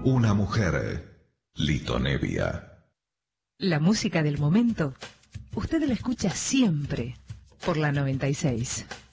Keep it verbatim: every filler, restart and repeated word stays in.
Una mujer, Lito Nevia. La música del momento, usted la escucha siempre por la noventa y seis.